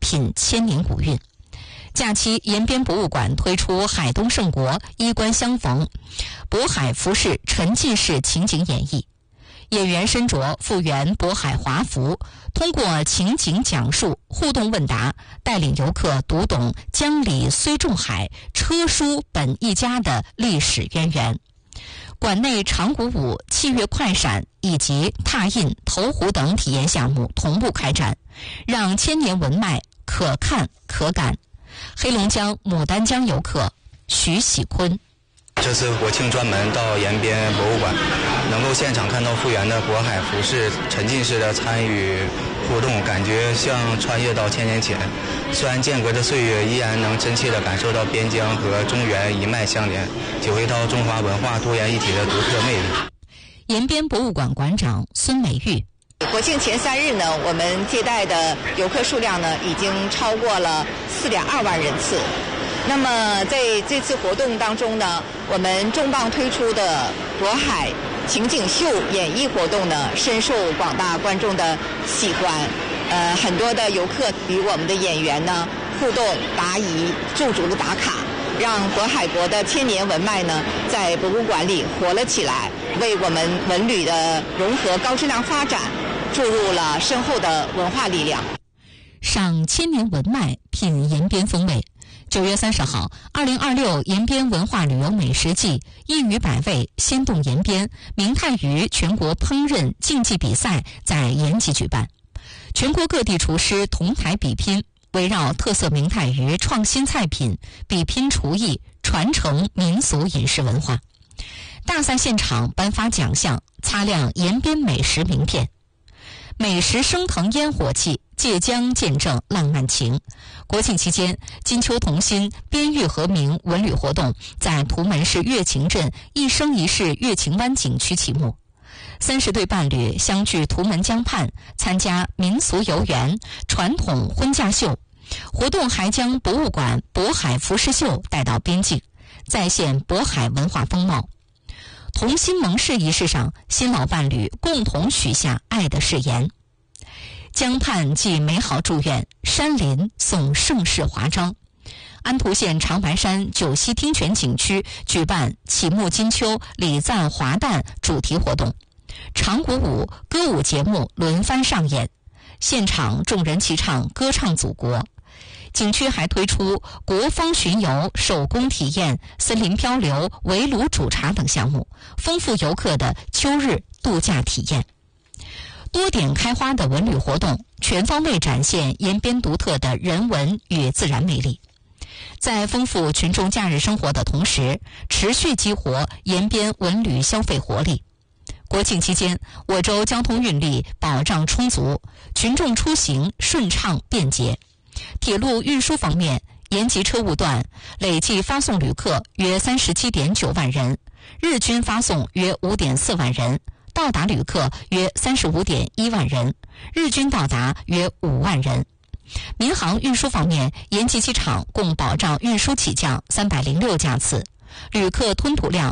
品千年古韵。假期，延边博物馆推出海东胜国衣冠相逢渤海服饰沉浸式情景演绎，演员身着复原渤海华服，通过情景讲述、互动问答，带领游客读懂江里虽重海，车书本一家的历史渊源。馆内长鼓舞、器乐快闪以及拓印、投壶等体验项目同步开展，让千年文脉可看可感。黑龙江牡丹江游客徐喜坤， 这次国庆专门到延边博物馆，能够现场看到复原的渤海服饰，沉浸式的参与互动，感觉像穿越到1000年前。虽然间隔着岁月，依然能真切地感受到边疆和中原一脉相连，体会到中华文化多元一体的独特魅力。 延边博物馆馆长孙美玉， 国庆前3日呢，我们接待的游客数量呢已经超过了4.2万人次。那么在这次活动当中呢，我们重磅推出的渤海情景秀演绎活动呢，深受广大观众的喜欢。很多的游客与我们的演员呢互动、答疑、驻足打卡，让渤海国的千年文脉呢在博物馆里活了起来，为我们文旅的融合高质量发展注入了深厚的文化力量。 赏千年文脉，品延边风味。9月30号，2026延边文化旅游美食季一鱼百味，鲜动延边明太鱼全国烹饪竞技比赛在延吉举办，全国各地厨师同台比拼，围绕特色明太鱼创新菜品比拼厨艺，传承民俗饮食文化。大赛现场颁发奖项，擦亮延边美食名片。美食升腾烟火气，借江见证浪漫情。国庆期间，金秋同心边域和鸣文旅活动在图门市乐晴镇一生一世乐晴湾景区启幕。30对伴侣相聚图门江畔，参加民俗游园、传统婚嫁秀。活动还将博物馆渤海服饰秀带到边境，再现渤海文化风貌。同心盟誓仪式上，新老伴侣共同许下爱的誓言。江畔寄美好祝愿，山林送盛世华章。安图县长白山九溪汀泉景区举办启幕金秋礼赞华诞主题活动，长鼓舞、歌舞节目轮番上演，现场众人齐唱歌唱祖国。景区还推出国风巡游、手工体验、森林漂流、围炉煮茶等项目，丰富游客的秋日度假体验。多点开花的文旅活动，全方位展现延边独特的人文与自然魅力。在丰富群众假日生活的同时，持续激活延边文旅消费活力。国庆期间，我州交通运力保障充足，群众出行顺畅便捷。铁路运输方面，延吉车务段累计发送旅客约37.9万人，日均发送约5.4万人，到达旅客约35.1万人，日均到达约5万人。民航运输方面，延吉机场共保障运输起降306架次，旅客吞吐量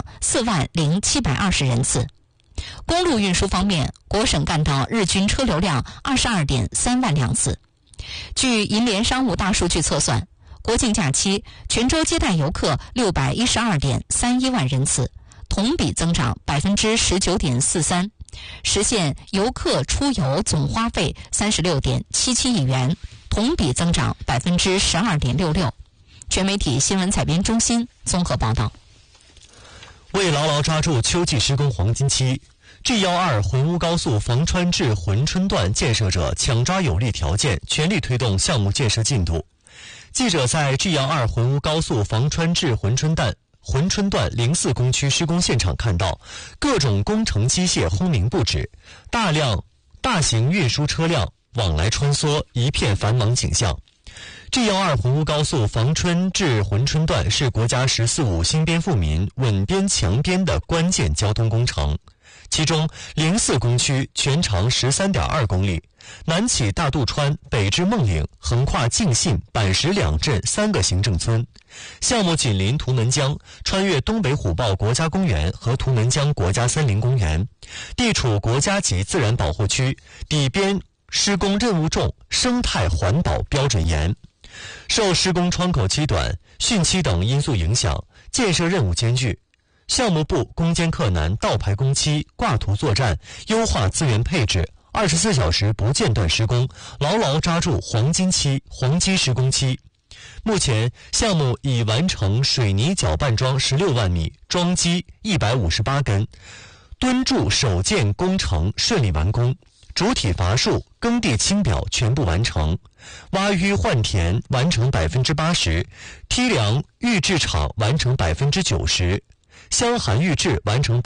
40720人次。公路运输方面，国省干道日均车流量22.3万辆次。据银联商务大数据测算，国庆假期全州接待游客612.31万人次，同比增长19.43%，实现游客出游总花费36.77亿元，同比增长12.66%。全媒体新闻采编中心综合报道。 为牢牢抓住秋季施工黄金期，G12浑乌高速房川至珲春段建设者抢抓有利条件，全力推动项目建设进度。记者在 G12浑乌高速房川至珲春段04工区施工现场看到，各种工程机械轰鸣不止，大型运输车辆往来穿梭，一片繁忙景象。G12浑乌高速房川至珲春段是国家“十四五”新边富民稳边强边的关键交通工程。其中04工区全长13.2公里，南起大渡川，北至孟岭，横跨敬信、板石两镇3个行政村。项目紧邻图门江，穿越东北虎豹国家公园和图门江国家森林公园，地处国家级自然保护区，底边施工任务重，生态环保标准严。受施工窗口期短、汛期等因素影响，建设任务艰巨，项目部攻坚克难，倒排工期，挂图作战，优化资源配置，24小时不间断施工，牢牢抓住黄金施工期。目前，项目已完成水泥搅拌桩16万米，桩基158根，墩柱首件工程顺利完工，主体伐树、耕地清表全部完成，挖淤换田完成80%，梯梁预制厂完成90%，箱涵预制完成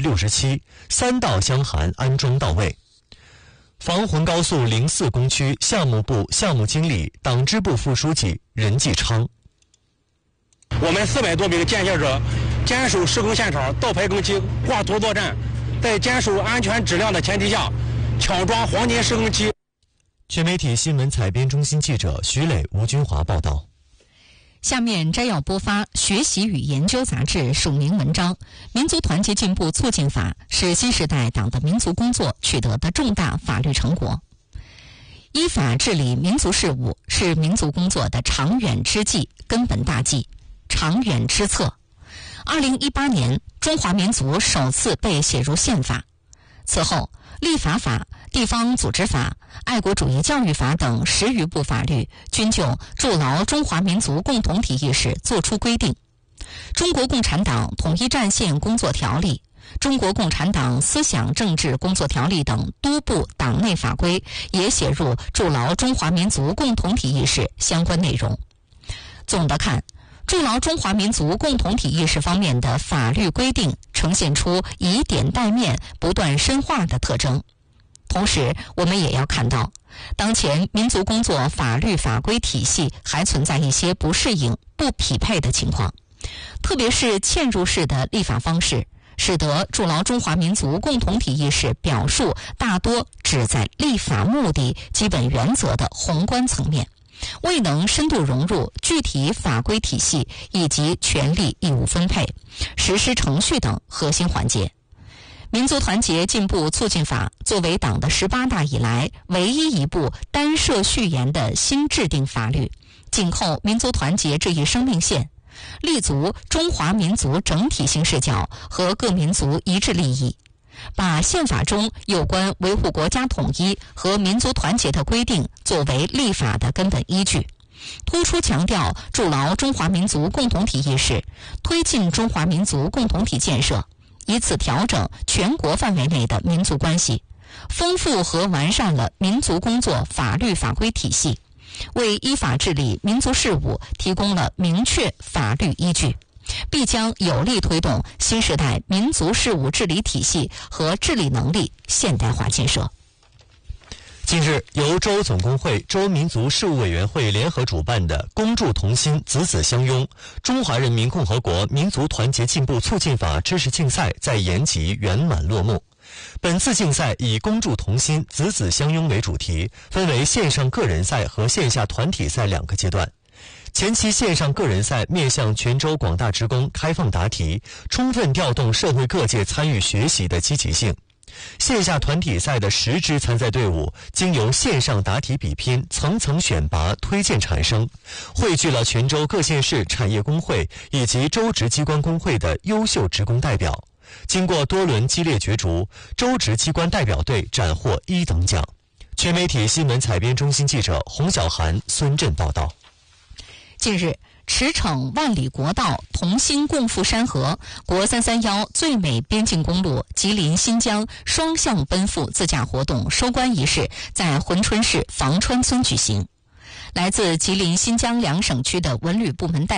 67%，3道箱涵安装到位。防浑高速04工区项目部项目经理、党支部副书记任继昌。 我们400多名建设者坚守施工现场，倒排工期，挂图作战，在坚守安全质量的前提下，抢抓黄金施工期。 全媒体新闻采编中心记者徐磊、吴军华报道。 下面摘要播发《学习与研究》杂志署名文章《民族团结进步促进法》是新时代党的民族工作取得的重大法律成果。依法治理民族事务是民族工作的长远之计、根本大计、长远之策。2018年，中华民族首次被写入宪法。此后，立法法、地方组织法、爱国主义教育法等10余部法律均就筑牢中华民族共同体意识作出规定。中国共产党统一战线工作条例、中国共产党思想政治工作条例等多部党内法规也写入筑牢中华民族共同体意识相关内容。总的看，筑牢中华民族共同体意识方面的法律规定呈现出以点带面、不断深化的特征。同时，我们也要看到，当前民族工作法律法规体系还存在一些不适应、不匹配的情况，特别是嵌入式的立法方式，使得筑牢中华民族共同体意识表述大多只在立法目的、基本原则的宏观层面，未能深度融入具体法规体系以及权利义务分配、实施程序等核心环节。民族团结进步促进法作为党的18大以来唯一一部单涉序言的新制定法律，紧扣民族团结这一生命线，立足中华民族整体性视角和各民族一致利益，把宪法中有关维护国家统一和民族团结的规定作为立法的根本依据，突出强调筑牢中华民族共同体意识，推进中华民族共同体建设，以此调整全国范围内的民族关系，丰富和完善了民族工作法律法规体系，为依法治理民族事务提供了明确法律依据，必将有力推动新时代民族事务治理体系和治理能力现代化建设。 近日，由州总工会、州民族事务委员会联合主办的“恭祝同心，子子相拥”中华人民共和国民族团结进步促进法知识竞赛在延吉圆满落幕。本次竞赛以“恭祝同心，子子相拥”为主题，分为线上个人赛和线下团体赛2个阶段。前期线上个人赛面向全州广大职工开放答题，充分调动社会各界参与学习的积极性。线下团体赛的10支参赛队伍经由线上答题比拼、层层选拔、推荐产生，汇聚了全州各县市产业工会以及州职机关工会的优秀职工代表。经过多轮激烈角逐，州职机关代表队斩获1等奖。全媒体新闻采编中心记者洪小涵、孙振报道。 近日，驰骋万里国道、同心共赴山河、国331最美边境公路吉林新疆双向奔赴自驾活动收官仪式在珲春市房川村举行。来自吉林新疆2省区的文旅部门代